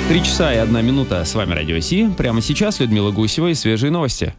3 часа и 1 минута. С вами Радио Си. Прямо сейчас Людмила Гусева и свежие новости.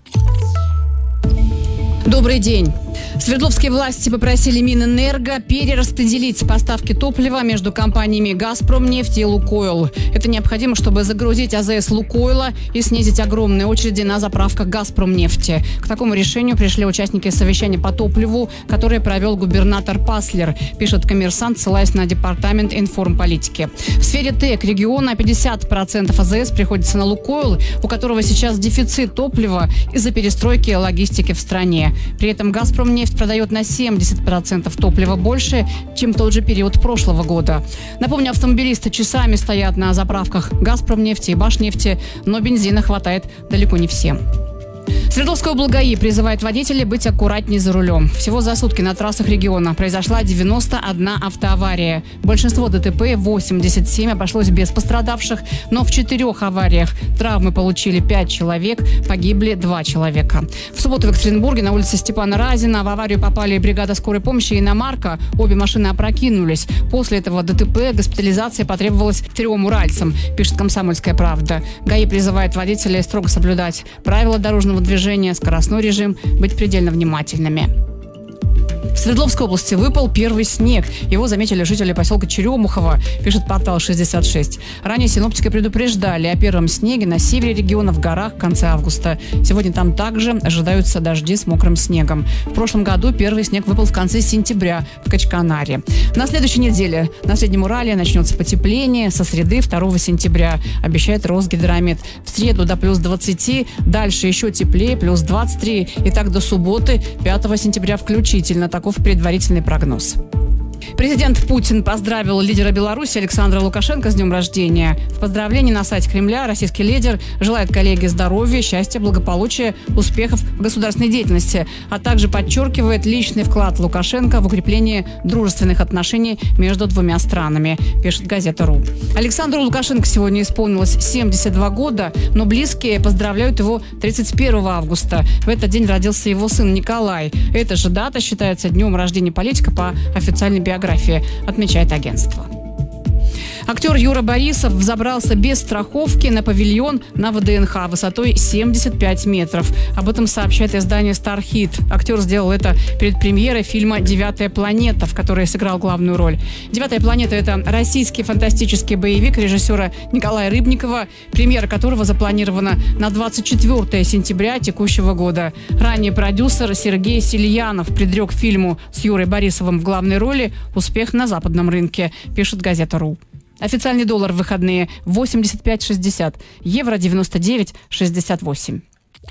Добрый день. Свердловские власти попросили Минэнерго перераспределить поставки топлива между компаниями «Газпромнефть» и «Лукойл». Это необходимо, чтобы загрузить АЗС «Лукойла» и снизить огромные очереди на заправках «Газпромнефти». К такому решению пришли участники совещания по топливу, которое провел губернатор Паслер, пишет «Коммерсант», ссылаясь на департамент информполитики. В сфере ТЭК региона 50% АЗС приходится на «Лукойл», у которого сейчас дефицит топлива из-за перестройки логистики в стране. При этом «Газпромнефть» продает на 70% топлива больше, чем тот же период прошлого года. Напомню, автомобилисты часами стоят на заправках «Газпромнефти» и «Башнефти», но бензина хватает далеко не всем. Свердловская облгаи призывает водителей быть аккуратнее за рулем. Всего за сутки на трассах региона произошла 91 автоавария. Большинство ДТП, 87, обошлось без пострадавших, но в 4 авариях травмы получили 5 человек, погибли 2 человека. В субботу в Екатеринбурге на улице Степана Разина в аварию попали бригада скорой помощи и иномарка. Обе машины опрокинулись. После этого ДТП госпитализация потребовалась 3 уральцам, пишет «Комсомольская правда». ГАИ призывает водителей строго соблюдать правила дорожного движения, скоростной режим, быть предельно внимательными. В Свердловской области выпал первый снег. Его заметили жители поселка Черемухово, пишет портал 66. Ранее синоптики предупреждали о первом снеге на севере региона в горах в конце августа. Сегодня там также ожидаются дожди с мокрым снегом. В прошлом году первый снег выпал в конце сентября в Качканаре. На следующей неделе на Среднем Урале начнется потепление со среды 2 сентября, обещает Росгидромет. В среду до плюс 20, дальше еще теплее, плюс 23, и так до субботы 5 сентября включительно. Таков предварительный прогноз. Президент Путин поздравил лидера Беларуси Александра Лукашенко с днем рождения. В поздравлении на сайте Кремля российский лидер желает коллеге здоровья, счастья, благополучия, успехов в государственной деятельности, а также подчеркивает личный вклад Лукашенко в укрепление дружественных отношений между двумя странами, пишет газета.ру. Александру Лукашенко сегодня исполнилось 72 года, но близкие поздравляют его 31 августа. В этот день родился его сын Николай. Эта же дата считается днем рождения политика по официальной биографии, отмечает агентство. Актер Юра Борисов взобрался без страховки на павильон на ВДНХ высотой 75 метров. Об этом сообщает издание «Стархит». Актер сделал это перед премьерой фильма «Девятая планета», в которой сыграл главную роль. «Девятая планета» — это российский фантастический боевик режиссера Николая Рыбникова, премьера которого запланирована на 24 сентября текущего года. Ранее продюсер Сергей Сильянов предрек фильму с Юрой Борисовым в главной роли успех на западном рынке, пишет газета.ру. Официальный доллар в выходные 85,60, евро 99,68.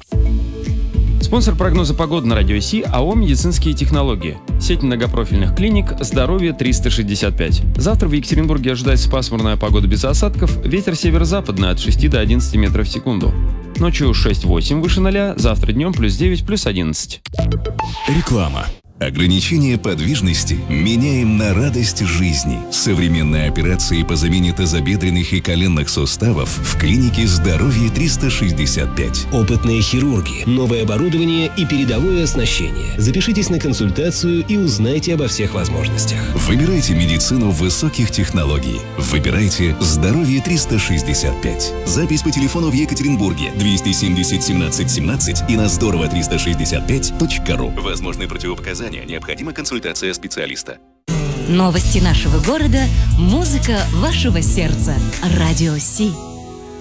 Спонсор прогноза погоды на Радио Си – АО «Медицинские технологии». Сеть многопрофильных клиник «Здоровье 365». Завтра в Екатеринбурге ожидается пасмурная погода без осадков, ветер северо-западный от 6 до 11 метров в секунду. Ночью 6-8 выше 0, завтра днем плюс 9, плюс 11. Реклама. Ограничение подвижности меняем на радость жизни. Современные операции по замене тазобедренных и коленных суставов в клинике «Здоровье 365». Опытные хирурги, новое оборудование и передовое оснащение. Запишитесь на консультацию и узнайте обо всех возможностях. Выбирайте медицину высоких технологий. Выбирайте «Здоровье 365». Запись по телефону в Екатеринбурге 270 17 17 и на здорово365.ру. Возможны противопоказания. Необходима консультация специалиста. Новости нашего города, музыка вашего сердца. Радио Си.